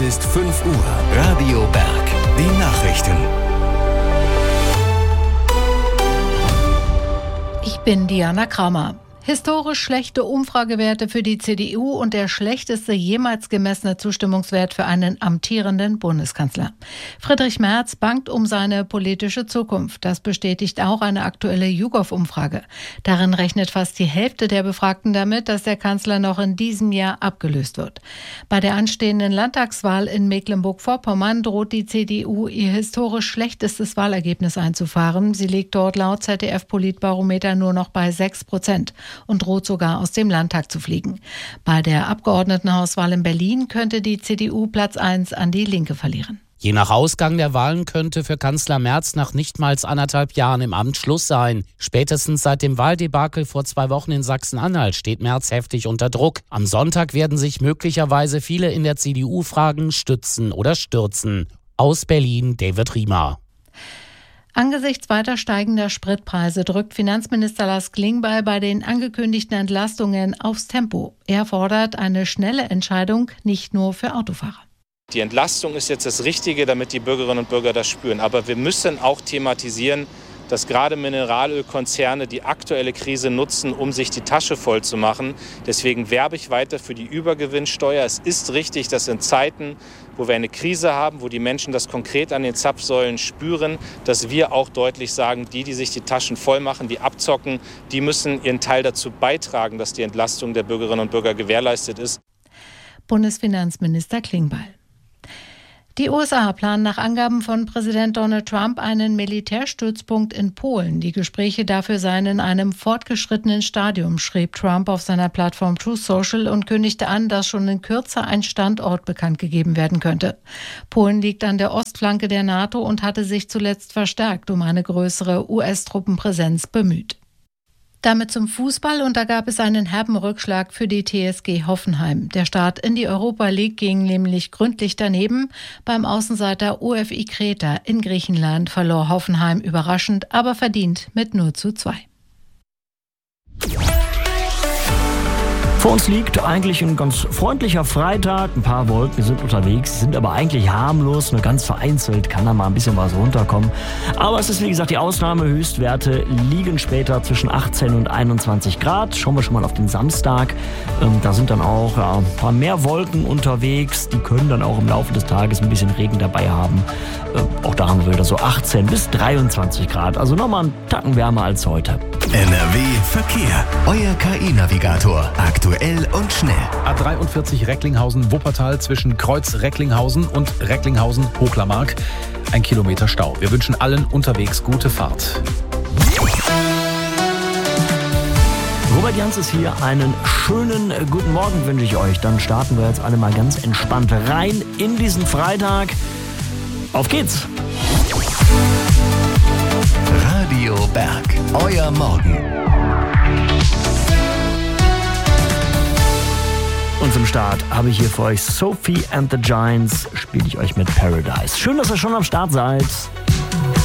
Es ist 5 Uhr. Radio Berg. Die Nachrichten. Ich bin Diana Kramer. Historisch schlechte Umfragewerte für die CDU und der schlechteste jemals gemessene Zustimmungswert für einen amtierenden Bundeskanzler. Friedrich Merz bangt um seine politische Zukunft. Das bestätigt auch eine aktuelle YouGov-Umfrage. Darin rechnet fast die Hälfte der Befragten damit, dass der Kanzler noch in diesem Jahr abgelöst wird. Bei der anstehenden Landtagswahl in Mecklenburg-Vorpommern droht die CDU ihr historisch schlechtestes Wahlergebnis einzufahren. Sie liegt dort laut ZDF-Politbarometer nur noch bei 6% und droht sogar aus dem Landtag zu fliegen. Bei der Abgeordnetenhauswahl in Berlin könnte die CDU Platz 1 an die Linke verlieren. Je nach Ausgang der Wahlen könnte für Kanzler Merz nach nichtmals 1,5 Jahren im Amt Schluss sein. Spätestens seit dem Wahldebakel vor 2 Wochen in Sachsen-Anhalt steht Merz heftig unter Druck. Am Sonntag werden sich möglicherweise viele in der CDU fragen, stützen oder stürzen. Aus Berlin, David Riemer. Angesichts weiter steigender Spritpreise drückt Finanzminister Lars Klingbeil bei den angekündigten Entlastungen aufs Tempo. Er fordert eine schnelle Entscheidung, nicht nur für Autofahrer. Die Entlastung ist jetzt das Richtige, damit die Bürgerinnen und Bürger das spüren. Aber wir müssen auch thematisieren, dass gerade Mineralölkonzerne die aktuelle Krise nutzen, um sich die Tasche voll zu machen. Deswegen werbe ich weiter für die Übergewinnsteuer. Es ist richtig, dass in Zeiten, wo wir eine Krise haben, wo die Menschen das konkret an den Zapfsäulen spüren, dass wir auch deutlich sagen, die sich die Taschen voll machen, die abzocken, die müssen ihren Teil dazu beitragen, dass die Entlastung der Bürgerinnen und Bürger gewährleistet ist. Bundesfinanzminister Klingbeil. Die USA planen nach Angaben von Präsident Donald Trump einen Militärstützpunkt in Polen. Die Gespräche dafür seien in einem fortgeschrittenen Stadium, schrieb Trump auf seiner Plattform Truth Social und kündigte an, dass schon in Kürze ein Standort bekannt gegeben werden könnte. Polen liegt an der Ostflanke der NATO und hatte sich zuletzt verstärkt um eine größere US-Truppenpräsenz bemüht. Damit zum Fußball, und da gab es einen herben Rückschlag für die TSG Hoffenheim. Der Start in die Europa League ging nämlich gründlich daneben. Beim Außenseiter OFI Kreta in Griechenland verlor Hoffenheim überraschend, aber verdient mit 0:2. Vor uns liegt eigentlich ein ganz freundlicher Freitag. Ein paar Wolken sind unterwegs, sind aber eigentlich harmlos. Nur ganz vereinzelt kann da mal ein bisschen was runterkommen. Aber es ist, wie gesagt, die Ausnahme. Höchstwerte liegen später zwischen 18 und 21 Grad. Schauen wir schon mal auf den Samstag. Da sind dann auch ein paar mehr Wolken unterwegs. Die können dann auch im Laufe des Tages ein bisschen Regen dabei haben. Auch da haben wir wieder so 18 bis 23 Grad. Also nochmal einen Tacken wärmer als heute. NRW Verkehr. Euer KI-Navigator. Aktuell und schnell. A43 Recklinghausen-Wuppertal zwischen Kreuz-Recklinghausen und Recklinghausen-Hochlermark. 1 Kilometer Stau. Wir wünschen allen unterwegs gute Fahrt. Robert Jans ist hier. Einen schönen guten Morgen wünsche ich euch. Dann starten wir jetzt alle mal ganz entspannt rein in diesen Freitag. Auf geht's! Radio Berg. Euer Morgen. Und zum Start habe ich hier für euch Sophie and the Giants. Spiele ich euch mit Paradise. Schön, dass ihr schon am Start seid.